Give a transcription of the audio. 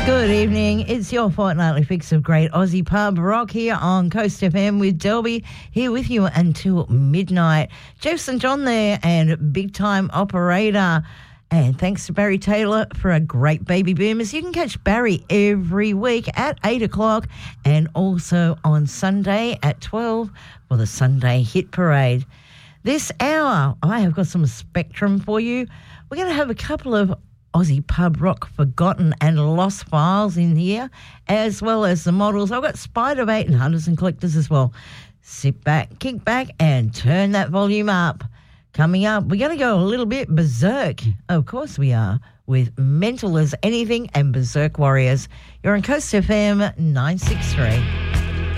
Good evening. It's your fortnightly fix of great Aussie pub rock here on Coast FM with Delby here with you until midnight. Jeff St John there and Big Time Operator. And thanks to Barry Taylor for a great Baby Boomers. You can catch Barry every week at 8 o'clock and also on Sunday at 12 for the Sunday Hit Parade. This hour, I have got some Spectrum for you. We're going to have a couple of Aussie pub rock forgotten and lost files in here, as well as the models. I've got Spiderbait and Hunters and Collectors as well. Sit back, kick back, and turn that volume up. Coming up, we're going to go a little bit berserk. Of course we are, with Mental as Anything and Berserk Warriors. You're on Coast FM 963.